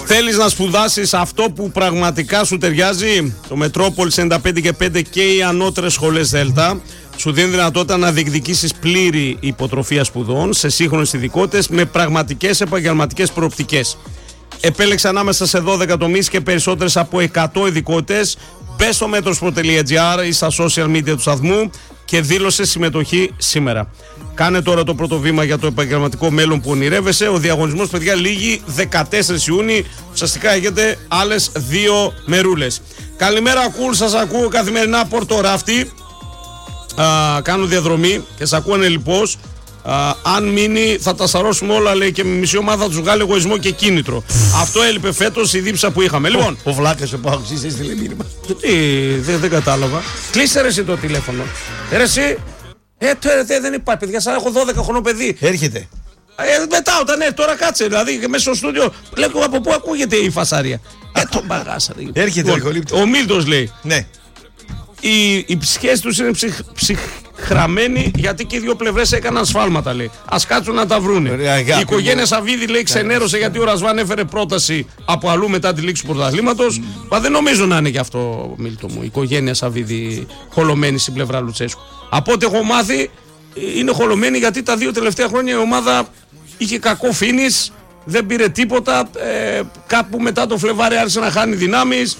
Θέλεις να σπουδάσεις αυτό που πραγματικά σου ταιριάζει? Το Μετρόπολης 95 και οι ανώτερες σχολές Δέλτα σου δίνει δυνατότητα να διεκδικήσεις πλήρη υποτροφία σπουδών σε σύγχρονες ειδικότητες με πραγματικές επαγγελματικές προοπτικές. Επέλεξε ανάμεσα σε 12 τομείς και περισσότερες από 100 ειδικότητες. Μπες στο metros.gr ή στα social media του σταθμού και δήλωσε συμμετοχή σήμερα. Κάνε τώρα το πρώτο βήμα για το επαγγελματικό μέλλον που ονειρεύεσαι. Ο διαγωνισμός, παιδιά, λήγει 14 Ιούνιου. Ουσιαστικά έχετε άλλες 2 μερούλες. Καλημέρα, Κουλ. Σας ακούω καθημερινά Πορτοράφτη. Κάνω διαδρομή και σας ακούω ανελιπώς. Αν μείνει θα τα σαρώσουμε όλα, λέει, και με μισή ομάδα θα τους βγάλει εγωισμό και κίνητρο. Αυτό έλειπε φέτος, η δίψα που είχαμε. Λοιπόν, ο Βλάκας ο Παοξής έστειλε μήνυμα. Δεν κατάλαβα. Κλείστε ρε εσύ το τηλέφωνο. Ρε εσύ. Δεν υπάρχει, παιδιά, σαν έχω 12 χρονό παιδί. Έρχεται. Μετά όταν τώρα κάτσε, δηλαδή μέσα στο στούντιο λέω από πού ακούγεται η φασαρία. Τον παγάσα. Έρχεται ο Μίλτος λέει. Ναι. Οι σχέσεις τους είναι ψυχρamenοι γιατί και οι δύο πλευρές έκαναν σφάλματα, λέει. Ας κάτσουν να τα βρούνε. Η οικογένεια Σαββίδη, λέει, ξενέρωσε γιατί ο Ρασβάν έφερε πρόταση από αλλού μετά τη λήξη του πρωταθλήματος. Μα δεν νομίζω να είναι γι' αυτό, Μίλτο μου. Η οικογένεια Σαββίδη χολωμένη στην πλευρά Λουτσέσκου. Από ό,τι έχω μάθει, είναι χολωμένη γιατί τα 2 τελευταία χρόνια η ομάδα είχε κακό φίνις, δεν πήρε τίποτα. Κάπου μετά το Φλεβάρι άρχισε να χάνει δυνάμεις.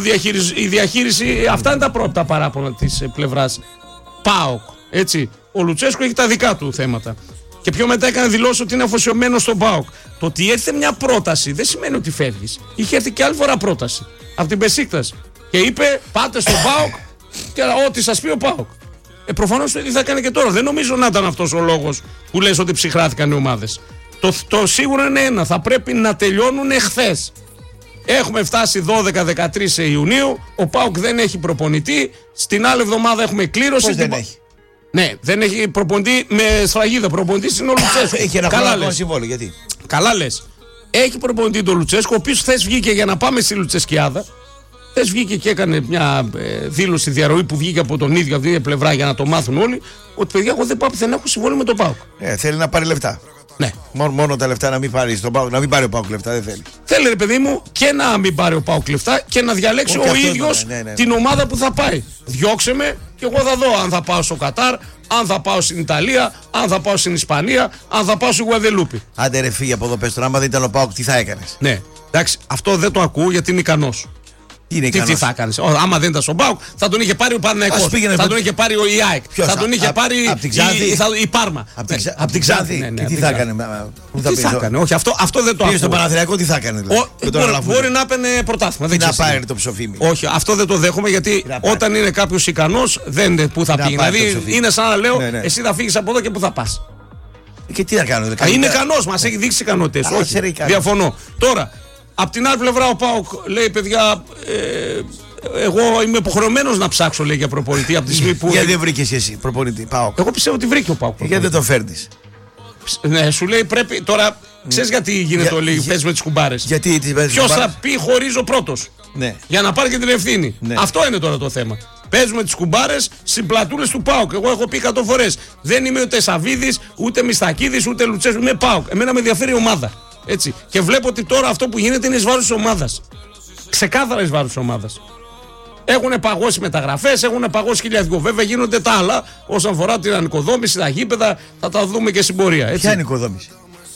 Η διαχείριση, αυτά είναι τα πρώτα παράπονα της πλευράς ΠΑΟΚ. Έτσι. Ο Λουτσέσκου έχει τα δικά του θέματα. Και πιο μετά έκανε δηλώσει ότι είναι αφοσιωμένο στον ΠΑΟΚ. Το ότι έρθει μια πρόταση δεν σημαίνει ότι φεύγεις. Είχε έρθει και άλλη φορά πρόταση από την Μπεσίκτας. Και είπε: πάτε στον ΠΑΟΚ και ό,τι σας πει ο ΠΑΟΚ. Προφανώς το ίδιο θα έκανε και τώρα. Δεν νομίζω να ήταν αυτός ο λόγος που λες ότι ψυχράθηκαν οι ομάδες. Το σίγουρο είναι ένα: θα πρέπει να τελειώνουν εχθές. Έχουμε φτάσει 12-13 Ιουνίου. Ο ΠΑΟΚ δεν έχει προπονητή. Στην άλλη εβδομάδα έχουμε κλήρωση. Πώς δεν έχει? Ναι, δεν έχει προπονητή με σφραγίδα. Προπονητή είναι ο Λουτσέσκου. Έχει ένα χρόνο συμβόλαιο, γιατί? Καλά λες. Έχει προπονητή τον Λουτσέσκου, ο οποίος χθες βγήκε για να πάμε στη Λουτσεσκιάδα. Χθες βγήκε και έκανε μια δήλωση διαρροή που βγήκε από τον ίδιο, από την ίδια πλευρά για να το μάθουν όλοι. Ότι παιδιά, εγώ δεν πάω πουθενά, έχω συμβόλαιο με τον ΠΑΟΚ. Θέλει να πάρει λεφτά. Ναι. Μόνο τα λεφτά να μην πάρει στον ΠΑΟΚ, να μην πάρει ο ΠΑΟΚ λεφτά, δεν θέλει. Θέλει, ρε παιδί μου, και να μην πάρει ο ΠΑΟΚ λεφτά και να διαλέξει ο ίδιος την ομάδα που θα πάει. Διώξε με και εγώ θα δω αν θα πάω στο Κατάρ, αν θα πάω στην Ιταλία, αν θα πάω στην Ισπανία, αν θα πάω στη Γουαδελούπη. Άντε ρε φύγει από εδώ, πες τώρα, άμα δεν ήταν ο ΠΑΟΚ, τι θα έκανες? Ναι, εντάξει, αυτό δεν το ακούω γιατί είναι ικανός. Τι θα κάνει? Άμα δεν ήταν στον ΠΑΟΚ, θα τον είχε πάρει ο Παναθηναϊκός, θα τον είχε πάρει ο ΙΑΕΚ, θα τον είχε πάρει η Πάρμα. Από την Ξάνθη. Τι θα έκανε? Τι θα έκανε? Όχι, αυτό δεν το ακούω. Στον Παναθηναϊκό τι θα έκανε? Μπορεί να έπαιρνε πρωτάθλημα. Να πάρει το ψοφίμι. Όχι, αυτό δεν το δέχομαι γιατί όταν είναι κάποιος ικανός, δεν είναι που θα πήγε. Δηλαδή είναι σαν να λέω, εσύ θα φύγεις από εδώ και που θα πας. Και τι να κάνω? Είναι ικανός, μας έχει δείξει ικανότητες. Όχι, διαφωνώ. Τώρα. Απ' την άλλη πλευρά ο ΠΑΟΚ λέει: παιδιά, εγώ είμαι υποχρεωμένος να ψάξω, λέει, για προπονητή από τη στιγμή που. Γιατί δεν βρήκες εσύ προπονητή ΠΑΟΚ? Εγώ πιστεύω ότι βρήκε ο ΠΑΟΚ. Γιατί δεν το φέρνεις? Ναι, σου λέει πρέπει. Τώρα ξέρεις γιατί γίνεται ο λέει: πες με τις κουμπάρες. Ποιος θα πει χωρίζω πρώτος? Ναι. Για να πάρει και την ευθύνη. Ναι. Αυτό είναι τώρα το θέμα. Παίζουμε τις κουμπάρες στις πλατούρες του ΠΑΟΚ. Εγώ έχω πει 100 φορές. Δεν είμαι ούτε Σαββίδης, ούτε Μιστακίδης, ούτε Λουτσέσκου. Είμαι ΠΑΟΚ. Εμένα με ενδιαφέρει η ομάδα. Έτσι. Και βλέπω ότι τώρα αυτό που γίνεται είναι εις βάρος της ομάδας. Ξεκάθαρα εις βάρος της ομάδας. Έχουν παγώσει μεταγραφές, έχουν παγώσει χιλιάδικο. Βέβαια γίνονται τα άλλα όσον αφορά την ανοικοδόμηση, τα γήπεδα, θα τα δούμε και στην πορεία. Έτσι. Ποια ανοικοδόμηση?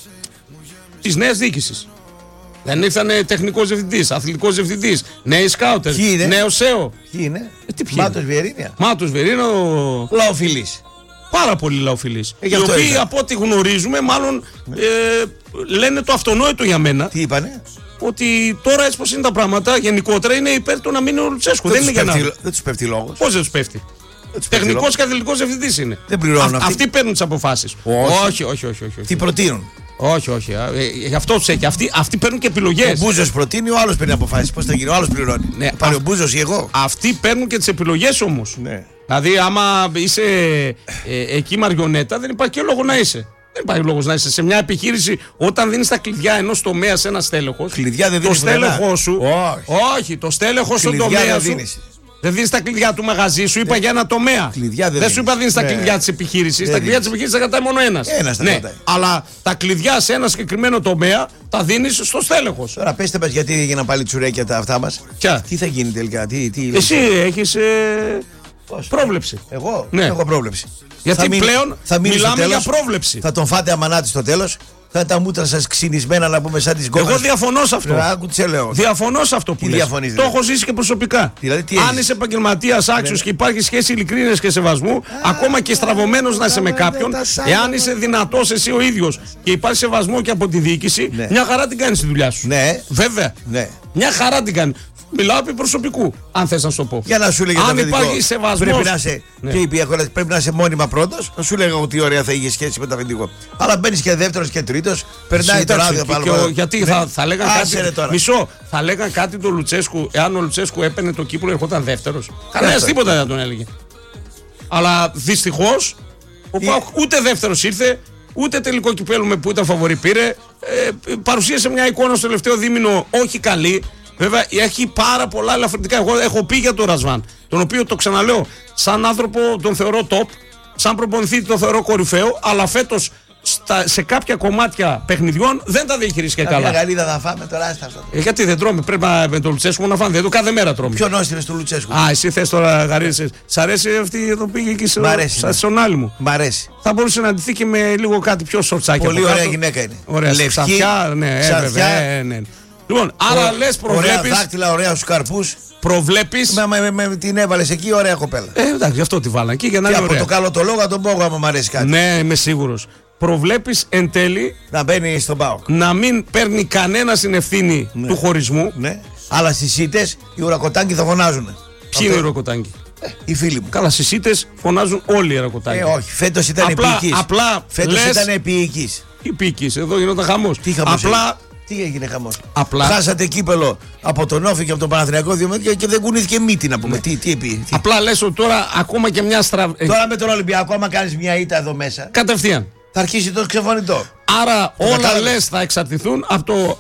Της νέας διοίκησης. Δεν ήρθαν τεχνικός διευθυντής, αθλητικός διευθυντής, νέοι σκάουτερ, νέο ΣΕΟ. Ποιοι είναι? Μάτος Βιερίνια. Μάτος Βιερίνια. Λαοφιλής. Πάρα πολύ λαοφιλής. Οι οποίοι από ό,τι γνωρίζουμε, μάλλον λένε το αυτονόητο για μένα. Τι είπανε? Ότι τώρα έτσι πως είναι τα πράγματα, γενικότερα είναι υπέρ του να μείνει ο Λουτσέσκου. Δεν είναι για να. Δεν τους πέφτει λόγος. Πώς δεν τους πέφτει? Τεχνικός και αθλητικός διευθυντής είναι. Δεν πληρώνουν αυτοί. Αυτοί παίρνουν τις αποφάσεις. Όχι. Τι προτείνουν? Όχι. Γι' αυτό τους έχει. Αυτοί παίρνουν και επιλογές. Ο Μπούζος προτείνει, ο άλλος παίρνει αποφάσεις. Πώς θα γίνει? Ο άλλος πληρώνει. Ναι, πάρει ο Μπούζος ή εγώ? Αυτοί παίρνουν και τις επιλογές όμως. Ναι. Δηλαδή, άμα είσαι εκεί μαριονέτα, δεν υπάρχει και λόγο να είσαι. Δεν υπάρχει λόγος να είσαι σε μια επιχείρηση όταν δίνεις τα κλειδιά ενός τομέα σε ένα στέλεχος. Κλειδιά δεν δίνεις? Το στέλεχος σου. Όχι, το στέλεχος στον τομέα σου. Δεν δίνεις τα κλειδιά του μαγαζί, σου είπα για ένα τομέα. Δεν σου είπα δίνεις τα κλειδιά της επιχείρησης. Τα κλειδιά της επιχείρησης τα κρατάει μόνο ένας. Ναι, αλλά τα κλειδιά σε ένα συγκεκριμένο τομέα τα δίνεις στο στέλεχος. Τώρα πέστε μας γιατί έγιναν πάλι τσουρέκια τα αυτά μας. Τι θα γίνει τελικά, εσύ έχεις πρόβλεψη. Εγώ ναι. Έχω πρόβλεψη. Γιατί πλέον μιλάμε για πρόβλεψη. Θα τον φάτε αμανάτη στο τέλος. Θα είναι τα μούτρα σας ξυνισμένα να πούμε σαν τις γκόμενες. Εγώ διαφωνώ σε αυτό. Διαφωνώ σε αυτό που λες. Το έχω ζήσει και προσωπικά. Δηλαδή, αν είσαι επαγγελματίας άξιος και υπάρχει σχέση ειλικρίνειας και σεβασμού, ακόμα και στραβωμένος να είσαι με κάποιον, εάν είσαι δυνατός εσύ ο ίδιος και υπάρχει σεβασμό και από τη διοίκηση, μια χαρά την κάνεις τη δουλειά σου. Ναι. Βέβαια. Μια χαρά την κάνει. Μιλάω επί προσωπικού, αν θες να σου το πω. Για να σου λέγε αν υπάρχει σεβασμός. Πρέπει να είσαι, πρέπει να είσαι μόνιμα πρώτος. Να σου λέγα ότι ωραία θα είχε σχέση με το αφεντικό. Αλλά μπαίνεις και δεύτερος και τρίτος, περνάει το ράδιο πάνω. Γιατί θα λέγαν κάτι. Μισό, θα λέγαν κάτι το Λουτσέσκου, εάν ο Λουτσέσκου έπαιρνε το κύπλο, ερχόταν δεύτερος. Κανένας τίποτα δεν τον έλεγε. Αλλά δυστυχώς ο ΠΑΟΚ ούτε δεύτερος ήρθε, ούτε τελικό κυπέλλου με που ήταν φαβορί πήρε. Παρουσίασε μια εικόνα στο τελευταίο δίμηνο όχι καλή. Βέβαια έχει πάρα πολλά ελαφρυντικά. Εγώ έχω πει για τον Ρασβάν, τον οποίο το ξαναλέω, σαν άνθρωπο τον θεωρώ top, σαν προπονητή τον θεωρώ κορυφαίο, αλλά φέτος σε κάποια κομμάτια παιχνιδιών δεν τα διαχειρίστηκε καλά. Κάποια γαλίδα θα φάμε τώρα, άστα αυτό. Γιατί δεν τρώμε, πρέπει με τον Λουτσέσκου να φάμε. Δεν το κάθε μέρα τρώμε. Ποιο νόστιμο του Λουτσέσκου. Εσύ θες τώρα γαρίδες. Σ' αρέσει αυτή εδώ πήγε εκεί στον άλλη μου. Μ' αρέσει. Θα μπορούσε να αντιθεί και με λίγο κάτι πιο σορτσάκι. Πολύ ωραία γυναίκα είναι. Ωραία, ξαφιά, ναι. Λοιπόν, άρα λες προβλέπεις. Ωραία δάκτυλα, ωραία στους καρπούς. Προβλέπεις. Με την έβαλες εκεί, ωραία κοπέλα. Εντάξει, γι' αυτό τη βάλαν εκεί για να είναι ωραία. Από το καλό το λόγο να τον πω άμα μου αρέσει κάτι. Ναι, είμαι σίγουρος. Προβλέπεις εν τέλει να μπαίνει στον ΠΑΟΚ. Να μην παίρνει κανένα την ευθύνη του χωρισμού. Ναι. Αλλά στις ήττες οι ουρακοτάγκοι θα φωνάζουν. Ποιοι είναι οι ουρακοτάγκοι? Οι φίλοι μου. Καλά, στις ήττες φωνάζουν όλοι οι ουρακοτάγκοι. Όχι, φέτος ήταν επίοικης. Φέτος ήταν επίοικης. Επίοικης, εδώ γινόταν χαμός. Τι έγινε χαμός. Χάσατε κύπελο από τον Όφη και από τον Παναθηναϊκό και δεν κουνήθηκε μύτη να πούμε. Τι επί. Απλά λες ότι τώρα ακόμα και μια Τώρα με τον Ολυμπιακό, άμα κάνεις μια ήττα εδώ μέσα. Κατευθείαν. Θα αρχίσει το ξεφωνητό. Άρα όλα λες θα εξαρτηθούν από το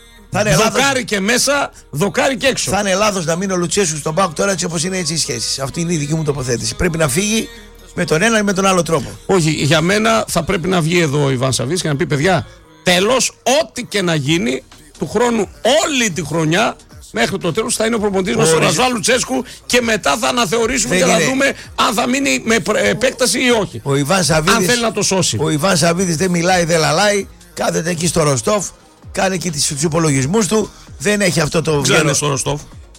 δοκάρι και μέσα, δοκάρι και έξω. Θα είναι λάθος να μείνει ο Λουτσέσκου στον ΠΑΟΚ τώρα έτσι όπως είναι έτσι οι σχέσεις. Αυτή είναι η δική μου τοποθέτηση. Πρέπει να φύγει με τον ένα ή με τον άλλο τρόπο. Όχι, για μένα θα πρέπει να βγει εδώ ο Ιβάν Σαββίδης και να πει παιδιά. Τέλος, ό,τι και να γίνει του χρόνου, όλη τη χρονιά μέχρι το τέλος θα είναι ο προπονητής μας ο Ρασβάν Λουτσέσκου και μετά θα αναθεωρήσουμε και θα δούμε αν θα μείνει με επέκταση ή όχι. Ο Ιβάν Σαββίδης, αν θέλει να το σώσει. Ο Ιβάν Σαββίδης δεν μιλάει, δεν λαλάει, κάθεται εκεί στο Ροστόφ, κάνει και τους υπολογισμούς του, δεν έχει αυτό το βγαίνο. Ξέρεις στο Ροστόφ.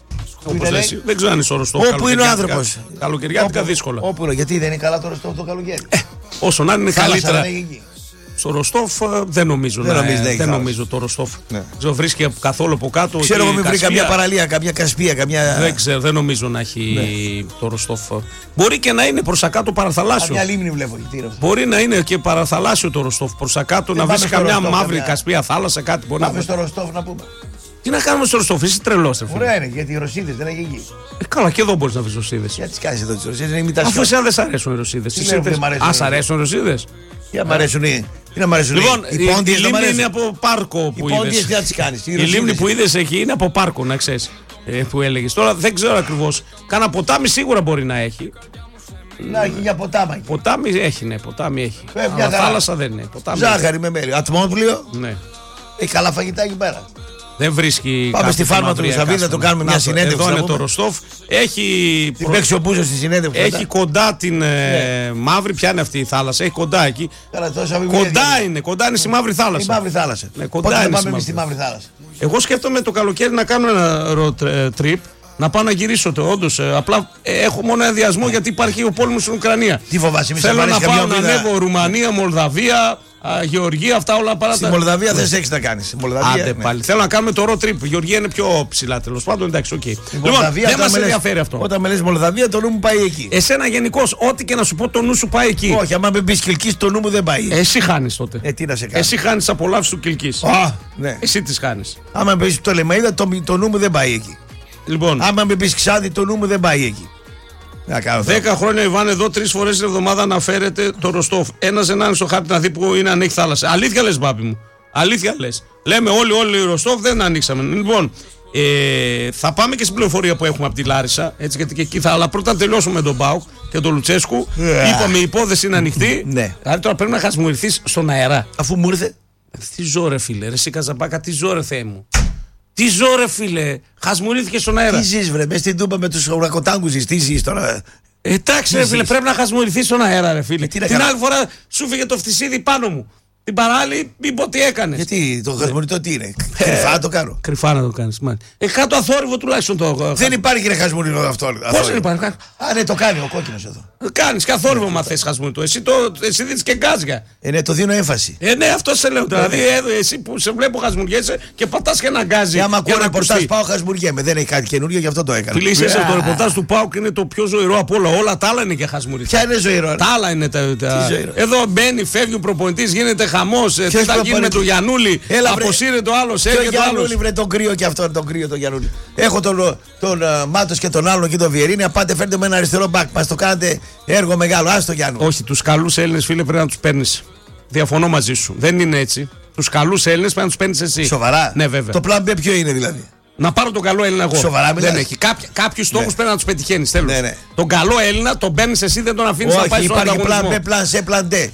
Δεν ξέρω αν είναι στο Ροστόφ. Όπου είναι ο άνθρωπος. Καλοκαιριάτικα δύσκολα. Όπου, γιατί δεν είναι καλά το Ροστόφ το καλοκαίρι. Όσο να είναι καλύτερα. Στο Ροστόφ δεν νομίζω, δεν νομίζω το Ροστόφ. Δεν βρίσκει καθόλου από κάτω. Ξέρω εγώ μην βρει καμιά παραλία, καμιά Κασπία, καμιά. Δεν ξέρω, δεν νομίζω να έχει το Ροστόφ. Μπορεί και να είναι προς τα κάτω παραθαλάσσιο. Καμιά λίμνη βλέπω. Μπορεί να είναι και παραθαλάσσιο το Ροστόφ. Προς τα κάτω να βρει καμιά μαύρη Κασπία θάλασσα, κάτι μπορεί να. Πάμε στο Ροστόφ να πούμε. Τι να κάνουμε στο Ροστόφ, είσαι τρελός. Ωραία είναι, γιατί οι Ρωσίδες δεν έχει εκεί. Καλά, και εδώ μπορείς να βρεις Ρωσίδες. Γιατί τις κάνεις εδώ τις Ρωσίδες, είναι ημιτασιόν. Αφού εσένα δεν σ' αρέσουν οι Ρωσίδες. Ας αρέσουν οι Ρωσίδες. Τι μ' αρέσουν. Λοιπόν, η λίμνη είναι από πάρκο που είδες. Η λίμνη που είδες εκεί είναι από πάρκο, να ξέρεις. Που έλεγες. Τώρα δεν ξέρω ακριβώς. Κάνα ποτάμι σίγουρα μπορεί να έχει. Να έχει για ποτάμι. Ποτάμι έχει, ναι, ποτάμι έχει. Αλλά θάλασσα δεν είναι. Ζάχαρη με μέλι. Ατμόπλιο. Ναι. Έχει καλά φαγητά εκεί πέρα. Δεν βρίσκει. Πάμε στη φάρμα του Σαββίδη να το κάνουμε μια συνέντευξη. Εδώ είναι το Ροστόφ. Έχει. Την παίξει ο Μπούζος στη συνέντευξη. Έχει κοντά την μαύρη. Ποια είναι αυτή η θάλασσα. Έχει κοντά εκεί. Κοντά είναι στη μαύρη θάλασσα. Η μαύρη θάλασσα. Κοντά είναι πάμε στη μαύρη θάλασσα. Εγώ σκέφτομαι το καλοκαίρι να κάνω ένα road trip. Να πάω να γυρίσω το όντως. Απλά έχω μόνο ενδιασμό γιατί υπάρχει ο πόλεμος στην Ουκρανία. Τι φοβάσαι, θέλω να πάω να ανέβω Ρουμανία, Μολδαβία, Γεωργία, αυτά όλα παρά. Στη Μολδαβία δεν σε έχεις να κάνεις. Άντε πάλι. Θέλω να κάνουμε το road trip. Η Γεωργία είναι πιο ψηλά τέλος πάντων. Εντάξει, οκ. Λοιπόν, δεν μας ενδιαφέρει αυτό. Όταν με λες Μολδαβία, το νου μου πάει εκεί. Εσένα γενικώς, ό,τι και να σου πω, το νου σου πάει εκεί. Όχι, άμα με πεις Κιλκής, το νου μου δεν πάει. Εσύ χάνεις τότε. Τι να σε κάνει. Εσύ χάνεις απολαύσεις του Κιλκής. Ναι. Εσύ τις χάνεις. Άμα με πεις το Λεμαΐδα, το νου μου δεν πάει εκεί. Λοιπόν, άμα με πεις Ξάδι, το νου μου δεν πάει εκεί. 10 χρόνια Ιβάν εδώ 3 φορές την εβδομάδα αναφέρεται το Ροστόφ. Ένας δεν είναι στο χάρτη να δει που είναι αν έχει θάλασσα. Αλήθεια λες, μπάπη μου. Αλήθεια λες. Λέμε όλοι οι Ροστόφ δεν ανοίξαμε. Λοιπόν, Θα πάμε και στην πληροφορία που έχουμε από τη Λάρισα. Έτσι, γιατί και εκεί αλλά πρώτα να τελειώσουμε με τον ΠΑΟΚ και τον Λουτσέσκου. Είπαμε η υπόθεση είναι ανοιχτή. Ναι. Δηλαδή τώρα πρέπει να χασμουριθείς στον αέρα. Αφού μου ήρθε. Τι ζω ρε φίλε, ρε εσύ Καζαμπάκα, τι ζω ρε Θεέ μου. Τι ζω ρε φίλε, χασμουρίθηκε στον αέρα. Τι ζεις βρε, μες στην Τούμπα με τους ουρακοτάγκους ζεις, τι ζεις τώρα. Εντάξει ρε φίλε, πρέπει να χασμουριθείς στον αέρα ρε φίλε. Την άλλη φορά σου φύγε το φτισίδι πάνω μου. Την παράλληλη, μην πω τι έκανες. Γιατί το χασμουριτό τι είναι, κρυφά το κάνω. Κρυφά να το κάνεις, μάλιστα. Κάτω αθόρυβο τουλάχιστον το. Δεν υπάρχει ρε χασμουριτό αυτό. Πώς δεν υπάρχει. Α, ναι, το κάνει ο κόκκινος εδώ. Κάνεις καθόρυβο μα θες χασμουριτό. Εσύ δίνεις και γκάζια. Ναι, το δίνω έμφαση. Ναι, αυτό σε λέω. Δηλαδή, εσύ που σε βλέπω χασμουριέσαι και πατάς και ένα γκάζι. Άμα ακούω ρεπορτάζ πάω χασμουριέμαι. Δεν έχει κάτι καινούριο, γι' αυτό το έκανα. Φιλήσια, το ρεπορτάζ του ΠΑΟΚ είναι το πιο ζωηρό από όλα. Όλα τα άλλα είναι και χασμουριτά. Ποια είναι ζωηρό. Τα άλλα είναι τα. Εδώ μπαίνει, φεύγει ο προπονητής, γίνεται χαμός. Τι θα γίνει με τον Γιαννούλη. Αποσύρεται ο άλλος, έρχεται ο άλλος. Γιαννούλη, βρε τον κρύο και αυτόν τον κρύο τον Γιαννούλη. Έχω τον Μάτος και τον άλλον και τον Βιερίνη. Πάτε φέρτε με ένα αριστερό μπακ. Μας το κάνετε έργο μεγάλο. Άστο Γιάννου. Όχι, τους καλούς Έλληνες φίλε πρέπει να τους παίρνεις. Διαφωνώ μαζί σου. Δεν είναι έτσι. Τους καλούς Έλληνες πρέπει να τους παίρνεις εσύ. Σοβαρά. Ναι, βέβαια. Το πλάν B ποιο είναι δηλαδή. Να πάρω τον καλό Έλληνα εγώ. Σοβαρά μιλάς. Δεν έχει. Κάποιους στόχους πρέπει να τους πετυχαίνεις. Ναι. Τον καλό Έλληνα τον παίρνεις εσύ, δεν τον αφήνεις να πάει στον ανταγωνισμό. Υπάρχει πλάν B, πλάν C, πλάν D.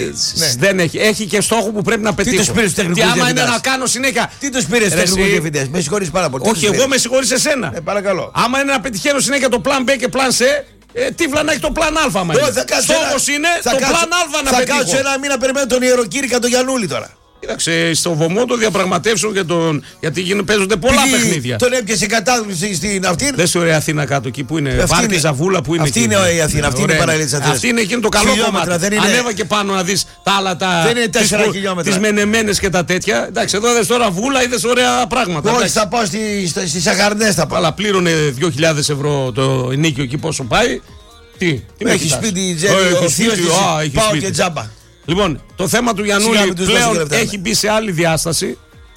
Δεν έχει. Έχει και στόχο που πρέπει να πετύχει. Τι τους πήρες τους τεχνικούς διευθυντές. διευθυντές. άμα είναι να κάνω συνέχεια. Τι τους πήρες τους τεχνικούς διευθυντές. Με συγχωρείς πάρα πολύ. Όχι, εγώ με συγχωρείς εσένα. Παρακαλώ. Άμα είναι να πετυχαίνω συνέχεια το πλάν B και πλάν C. Τι βλανά έχει το πλάν Α, μα είναι. Στόχος είναι το πλάν Α να πετύχω. Θα κάτσω ένα μήνα περιμένω τον ιεροκήρυκα τον Γιαννούλη τώρα. Κοίταξε, στο βωμό των διαπραγματεύσεων και γιατί παίζονται πολλά παιχνίδια. Τον έπιασε κατάδυση στην αυτή. Δεν σε ωραία Αθήνα κάτω εκεί που είναι. Βάρκη, Ζαβούλα που είναι. Αυτή είναι η Αθήνα, αυτή είναι η παραλία της Αθήνας. Αυτή είναι εκείνο το καλό κομμάτι. Ανέβα και πάνω να δεις τα άλλα τα. Δεν είναι 4 χιλιόμετρα. Τις μενεμένες και τα τέτοια. Εντάξει, εδώ δες τώρα Βούλα, είδες ωραία πράγματα. Όχι, θα πάω στις Αχαρνές θα πάω. Αλλά πλήρωνε 2.000 ευρώ το ενίκιο εκεί πόσο πάει. Τι έχει σπίτι, ο θείος της, πάω και τζάμπα. Λοιπόν, το θέμα του Γιαννούλη πλέον έχει μπει σε άλλη διάσταση.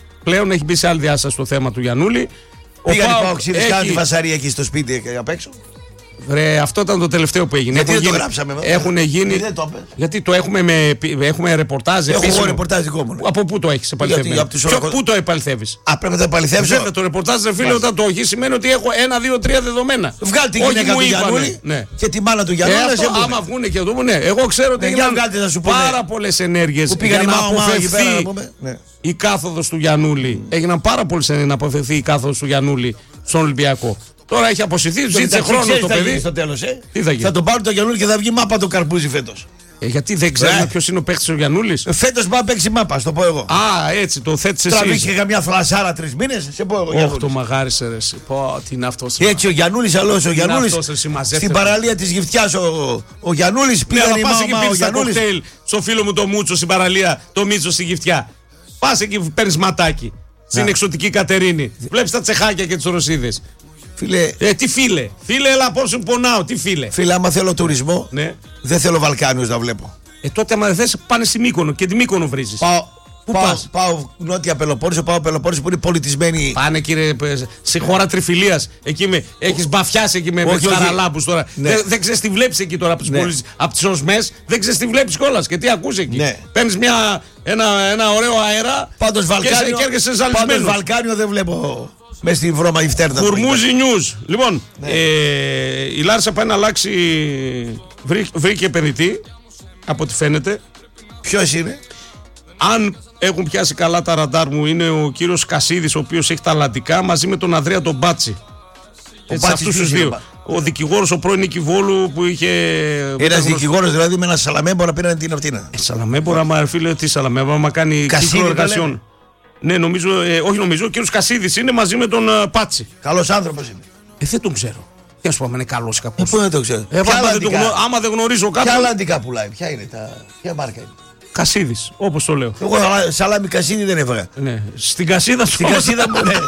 Το θέμα του Γιαννούλη. Πήγαν οι Παοξίδες, κάνουν τη φασαρία εκεί στο σπίτι απ' έξω. Ρε, αυτό ήταν το τελευταίο που έγινε. Γιατί δεν το γράψαμε. Έχουν γίνει. Γιατί το έχουμε ρεπορτάζ. Έχω εγώ ρεπορτάζ δικό μου. Από πού το έχεις επαληθεύει? Πού το επαληθεύεις? Πρέπει να το επαληθεύσω. Βέβαια, το ρεπορτάζ, ρε φίλε, όταν το έχει σημαίνει ότι έχω 1, 2, 3 δεδομένα. Βγάλει τη γυναίκα του Γιαννούλη και τη μάνα του Γιαννούλη. Άμα βγουν και το πούνε. Εγώ ξέρω ότι έγιναν πάρα πολλές ενέργειες για να αποφευθεί η κάθοδος του Γιαννούλη. Έγιναν πάρα πολλές ενέργειες να αποφευθεί η κάθοδος του Γιαννούλη στον Ολυμπιακό. Τώρα έχει αποσυρθεί, ζήτησε χρόνο το παιδί. Στο τέλος, Τι θα γίνει? Θα τον πάρουν το Γιαννούλη και θα βγει μάπα το καρπούζι φέτος. Γιατί δεν ξέρουμε ποιος είναι ο παίκτης ο Γιαννούλης. Φέτος πάει να παίξει μάπα, στο πω εγώ. Α, έτσι το θέτεις εσύ. Τραβήξει καμιά φλασάρα 3 μήνες, σε πω εγώ. Όχι, το μαγάρισε ρε. Πω, τι είναι αυτό. Έτσι ο Γιαννούλης, αλλιώς ο Γιαννούλης. Στην παραλία της Γυφτιάς ο Γιαννούλης πήγαινε η μάμα ο Γιαννούλης. Στο φίλο μου το Μούτσο στην παραλία, το Μίτσο στη Γυφτιά. Πας εκεί, παίρνεις ματάκι. Στην εξωτική Κατερίνη. Βλέπεις τα τσεχάκια και τις ρωσίδες. Φίλε, τι φίλε, έλα απόψε πονάω, τι φίλε. Φίλε, άμα θέλω τουρισμό, δεν θέλω Βαλκάνιους να βλέπω. Τότε άμα δεν θες πάνε στη Μύκονο και τη Μύκονο βρίζεις. Πάω νότια Πελοπόννησο, πάω Πελοπόννησο που είναι πολιτισμένη. Πάνε κύριε, σε χώρα τριφυλίας. Εκεί έχεις μπαφιάσει εκεί με τους χαραλάμπους τώρα. Δεν ξέρεις τι βλέπεις εκεί τώρα από τις οσμές. Δεν ξέρεις τι βλέπεις κιόλας και τι ακούς εκεί. Παίρνεις ένα ωραίο αέρα και έρχεσαι ζαλισμένος. Βαλκάνιο δεν βλέπω. Μες στη βρώμα η φτέρνα. Χουρμούζι News. Λοιπόν, η Λάρισα πάει να αλλάξει. Βρήκε επενδυτή, από ό,τι φαίνεται. Ποιος είναι? Αν έχουν πιάσει καλά τα ραντάρ μου, είναι ο κύριος Κασίδης, ο οποίος έχει τα Ατλαντικά, μαζί με τον Ανδρέα τον Μπάτσι. Αυτούς τους δύο. Ο δικηγόρος, ο πρώην Νικηβόλου που είχε. Ένας δικηγόρος δηλαδή με ένα σαλαμέμπορα πήραν την αυτήνα. Σαλαμέμπορα, μα φίλε, τι σαλαμέμπορα, μα κάνει κύκλο εργασιών. Ναι, ο κύριος Κασίδης είναι μαζί με τον Πάτσι. Καλός άνθρωπος είναι. Δεν τον ξέρω. Τι να σου πούμε, είναι καλός κάποιος. Πού δεν το ξέρω. Άμα δεν γνωρίζω κάποιον. Ποια Ατλαντικά πουλάει, ποια μάρκα είναι? Κασίδης, όπως το λέω. Εγώ σαλάμι Κασίδη δεν έφαγα. Ναι. Στην Κασίδα σου. Στην Κασίδα μου, ναι.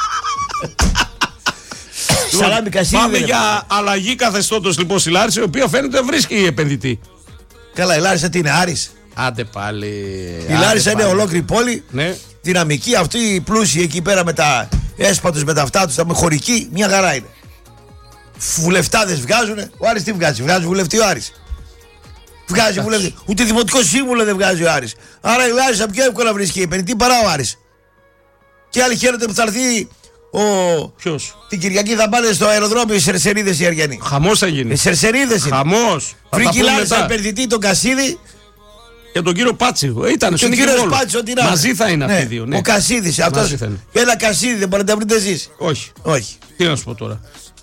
Σαλάμι Κασίδη. Πάμε για αλλαγή καθεστώτος λοιπόν στη Λάρισα, η οποία φαίνεται βρίσκει επενδυτή. Καλά, η Λάρισα τι είναι, Άρης? Άντε πάλι. Η Λάρισα είναι ολόκληρη πόλη. Ναι. Δυναμική, αυτή η πλούσιοι εκεί πέρα με τα έσπατους, με τα αυτά τους, τα με χωρική, μια χαρά είναι. Βουλευτάδες βγάζουνε. Ο Άρης τι βγάζει? Βγάζει βουλευτή ο Άρης? Βγάζει βουλευτή. Ούτε δημοτικό σύμβουλο δεν βγάζει ο Άρης. Άρα η Λάρισα πιο εύκολα βρίσκει επενδυτή παρά ο Άρης. Και άλλοι χαίρονται που θα έρθει Ποιος? Την Κυριακή θα πάνε στο αεροδρόμιο οι Σερσερίδες οι Αριανοί. Χαμός θα γίνει. Οι Σερσερίδες είναι. Χαμός. Βρήκε Λάρισα υπερδιτή τον Κασίδη. Και τον κύριο Πάτσι. Ήταν ο κύριος Πάτσι, ό,τι να είναι. Μαζί θα είναι αυτοί οι δύο. Ο Κασίδης. Αυτός. Ένα Κασίδη δεν μπορείτε να τα βρείτε εσείς. Όχι. Τι να σου πω τώρα.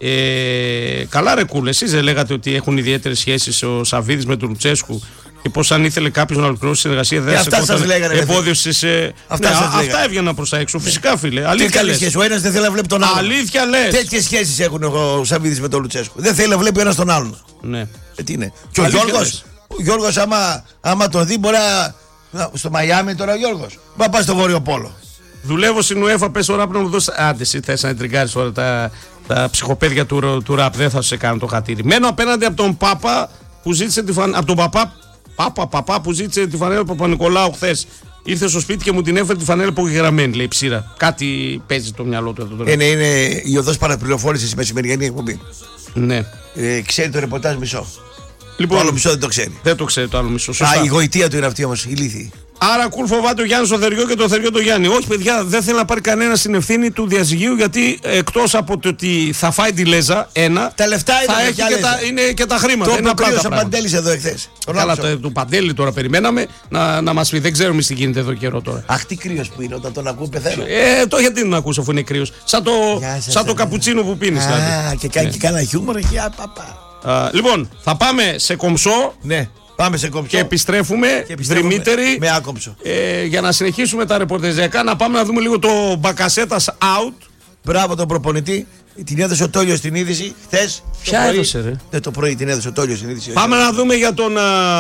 Καλά ρε κούλε, εσείς δεν λέγατε ότι έχουν ιδιαίτερες σχέσεις ο Σαββίδης με τον Λουτσέσκου και πως αν ήθελε κάποιος να ολοκληρώσει συνεργασία δεν θα σηκώταν εμπόδιο στις... Αυτά έβγαιναν προς τα έξω, φυσικά φίλε. Αλήθεια λες. Ο ένας δεν θέλει να βλέπει τον άλλον. Αλήθεια λες. Τέτοιες σχέσεις έχουν ο Σαββίδης με τον Λουτσέσκου. Δεν θέλει να βλέπει ο ένας τον άλλον. Ναι. Τι είναι. Και ο Γιώργος άμα τον δει μπορεί να... Στο Μαϊάμι τώρα ο Γιώργος. Μα πάει στο Βόρειο Πόλο. Δουλεύω στην UEFA, πες τώρα που να μου δώσει. Άντε, εσύ θες να τριγκάρεις τώρα τα ψυχοπαίδια του ραπ. Δεν θα σε κάνω το χατήρι. Μένω απέναντι από τον Πάπα που ζήτησε τη φανέλα. Από τον Παπά που ζήτησε τη φανέλα του Παπα-Νικολάου χθες. Ήρθε στο σπίτι και μου την έφερε τη φανέλα που είχε γραμμένη, λέει ψήρα. Κάτι παίζει το μυαλό του εδώ τώρα. Είναι η οδός παραπληροφόρησης η μεσημεριανή εκπομπή. Ναι. Ξέρει το ρεπορτάζ μισό. Λοιπόν, το άλλο μισό δεν το ξέρει. Δεν το ξέρει το άλλο μισό. Σωστά. Η γοητεία του είναι αυτή όμως, η λύθη. Άρα κουλ φοβάται ο Γιάννης ο Θεριό και το Θεριό το Γιάννη. Όχι, παιδιά, δεν θέλει να πάρει κανένα την ευθύνη του διαζυγίου γιατί εκτός από το ότι θα φάει τη λέζα, τα λεφτά θα έχει είναι και τα χρήματα. Το είπε ο Παντέλης εδώ εχθές. Καλά, του Παντέλη τώρα περιμέναμε να μας πει. Δεν ξέρουμε τι γίνεται εδώ καιρό τώρα. Αχ, τι κρύος που είναι όταν τον ακούω πεθαίνω. Το γιατί δεν τον ακούς αφού είναι κρύος. Σαν το καπουτσίνο που πίνεις. Και κάνει κανένα χιούμορ. Λοιπόν, θα πάμε σε κομψό. Ναι. Πάμε σε κομψό. Και επιστρέφουμε δρυμύτεροι με άκομψο. Για να συνεχίσουμε τα ρεπορτεζιακά. Να πάμε να δούμε λίγο το Μπακασέτας out. Μπράβο τον προπονητή. Την έδωσε ο Τόλιος στην είδηση χθες. Ποια έδωσε ρε? Το πρωί την έδωσε ο Τόλιος στην είδηση. Πάμε να δούμε για τον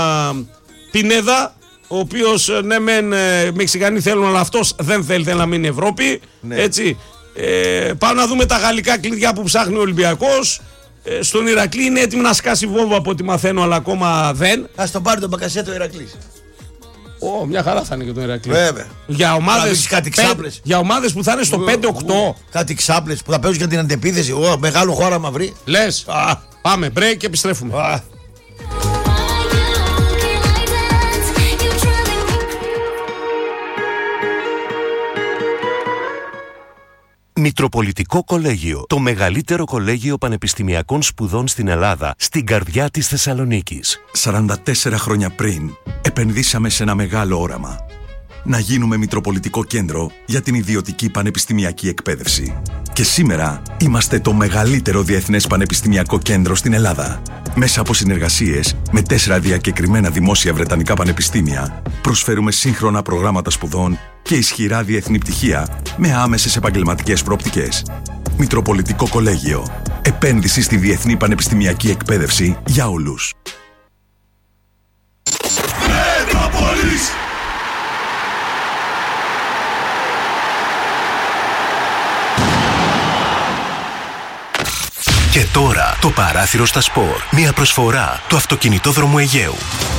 Πινέδα, ο οποίος ναι μεν Μεξικανοί θέλουν αλλά αυτός δεν θέλει να μείνει Ευρώπη. Ναι. Έτσι. Πάμε να δούμε τα γαλλικά κλειδιά που ψάχνει ο Ολυμπιακός. Στον Ηρακλή είναι έτοιμο να σκάσει βόμβα από ό,τι μαθαίνω, αλλά ακόμα δεν. Ας τον πάρει τον Μπακασέτο ο Ηρακλής. Μια χαρά θα είναι και τον Ηρακλή. Βέβαια. Για ομάδες που θα είναι στο 5-8. Κάτι ξάπλες που θα παίζουν για την αντεπίθεση. Μεγάλο χώρο άμα βρει. Λες. Πάμε, break και επιστρέφουμε. Μητροπολιτικό Κολέγιο, το μεγαλύτερο κολέγιο πανεπιστημιακών σπουδών στην Ελλάδα, στην καρδιά της Θεσσαλονίκης. 44 χρόνια πριν, επενδύσαμε σε ένα μεγάλο όραμα. Να γίνουμε Μητροπολιτικό Κέντρο για την ιδιωτική πανεπιστημιακή εκπαίδευση. Και σήμερα είμαστε το μεγαλύτερο διεθνές πανεπιστημιακό κέντρο στην Ελλάδα. Μέσα από συνεργασίες με 4 διακεκριμένα δημόσια βρετανικά πανεπιστήμια, προσφέρουμε σύγχρονα προγράμματα σπουδών και ισχυρά διεθνή πτυχία με άμεσες επαγγελματικές προοπτικές. Μητροπολιτικό Κολέγιο. Επένδυση στη διεθνή πανεπιστημιακή εκπαίδευση για όλους. Και τώρα το παράθυρο στα σπορ. Μια προσφορά του αυτοκινητόδρομου Αιγαίου.